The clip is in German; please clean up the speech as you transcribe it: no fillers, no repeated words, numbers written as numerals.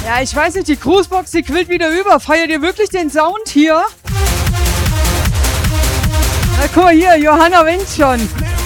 Ja, ich weiß nicht, die Grußbox, die quillt wieder über. Feiert ihr wirklich den Sound hier? Na, guck mal hier, Johanna winkt schon.